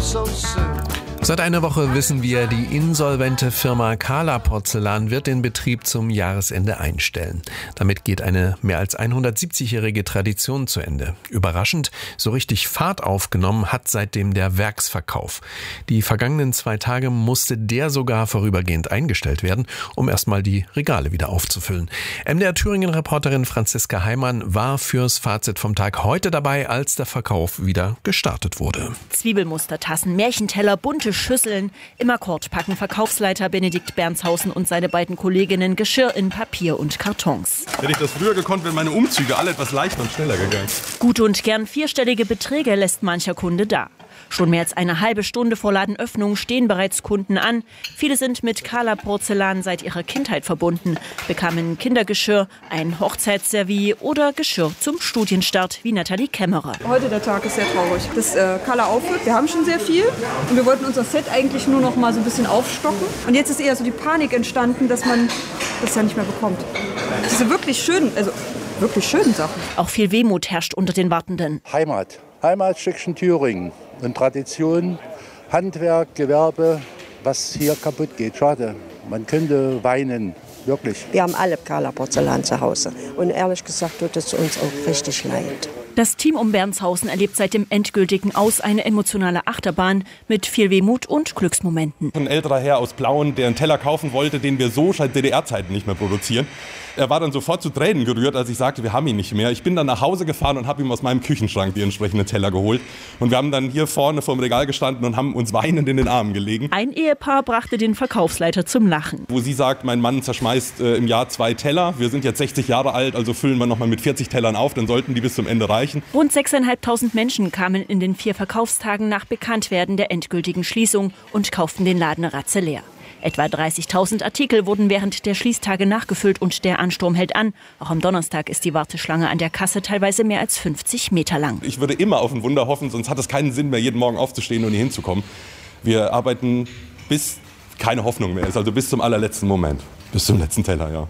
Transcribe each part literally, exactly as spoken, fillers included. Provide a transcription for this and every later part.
so soon. Seit einer Woche wissen wir, die insolvente Firma Kala Porzellan wird den Betrieb zum Jahresende einstellen. Damit geht eine mehr als hundertsiebzigjährige Tradition zu Ende. Überraschend, so richtig Fahrt aufgenommen hat seitdem der Werksverkauf. Die vergangenen zwei Tage musste der sogar vorübergehend eingestellt werden, um erstmal die Regale wieder aufzufüllen. M D R Thüringen-Reporterin Franziska Heimann war fürs Fazit vom Tag heute dabei, als der Verkauf wieder gestartet wurde. Zwiebelmustertassen, Märchenteller, bunte Schüsseln. Im Akkord packen Verkaufsleiter Benedikt Bernshausen und seine beiden Kolleginnen Geschirr in Papier und Kartons. Hätte ich das früher gekonnt, wären meine Umzüge alle etwas leichter und schneller gegangen. Gut und gern vierstellige Beträge lässt mancher Kunde da. Schon mehr als eine halbe Stunde vor Ladenöffnung stehen bereits Kunden an. Viele sind mit Kala Porzellan seit ihrer Kindheit verbunden, bekamen Kindergeschirr, ein Hochzeitsservie oder Geschirr zum Studienstart, wie Nathalie Kämmerer. Heute der Tag ist sehr traurig, dass äh, Kala aufhört. Wir haben schon sehr viel und wir wollten unser Set eigentlich nur noch mal so ein bisschen aufstocken. Und jetzt ist eher so die Panik entstanden, dass man das ja nicht mehr bekommt. Diese wirklich schönen, also wirklich schönen Sachen. Auch viel Wehmut herrscht unter den Wartenden. Heimat, Heimatstückchen Thüringen und Tradition, Handwerk, Gewerbe, was hier kaputt geht. Schade, man könnte weinen, wirklich. Wir haben alle Kala Porzellan zu Hause und ehrlich gesagt tut es uns auch richtig leid. Das Team um Bernshausen erlebt seit dem endgültigen Aus eine emotionale Achterbahn mit viel Wehmut und Glücksmomenten. Ein älterer Herr aus Plauen, der einen Teller kaufen wollte, den wir so seit D D R-Zeiten nicht mehr produzieren. Er war dann sofort zu Tränen gerührt, als ich sagte, wir haben ihn nicht mehr. Ich bin dann nach Hause gefahren und habe ihm aus meinem Küchenschrank die entsprechenden Teller geholt. Und wir haben dann hier vorne vor dem Regal gestanden und haben uns weinend in den Armen gelegen. Ein Ehepaar brachte den Verkaufsleiter zum Lachen. Wo sie sagt, mein Mann zerschmeißt äh, im Jahr zwei Teller. Wir sind jetzt sechzig Jahre alt, also füllen wir nochmal mit vierzig Tellern auf. Dann sollten die bis zum Ende reichen. Rund sechstausendfünfhundert Menschen kamen in den vier Verkaufstagen nach Bekanntwerden der endgültigen Schließung und kauften den Laden ratzeleer. Etwa dreißigtausend Artikel wurden während der Schließtage nachgefüllt und der Ansturm hält an. Auch am Donnerstag ist die Warteschlange an der Kasse teilweise mehr als fünfzig Meter lang. Ich würde immer auf ein Wunder hoffen, sonst hat es keinen Sinn mehr, jeden Morgen aufzustehen und hier hinzukommen. Wir arbeiten bis keine Hoffnung mehr ist, also bis zum allerletzten Moment, bis zum letzten Teller, ja.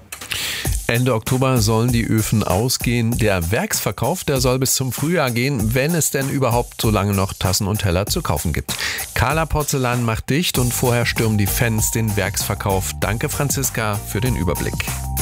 Ende Oktober sollen die Öfen ausgehen. Der Werksverkauf, der soll bis zum Frühjahr gehen, wenn es denn überhaupt so lange noch Tassen und Teller zu kaufen gibt. Kala Porzellan macht dicht und vorher stürmen die Fans den Werksverkauf. Danke Franziska für den Überblick.